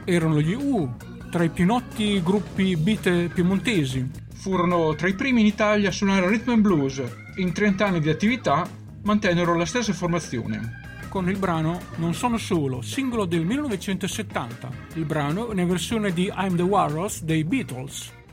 Erano gli U, tra i più noti gruppi beat piemontesi. Furono tra i primi in Italia a suonare rhythm and blues e in 30 anni di attività mantennero la stessa formazione. Con il brano Non sono solo, singolo del 1970. Il brano è una versione di I'm the Walrus dei Beatles.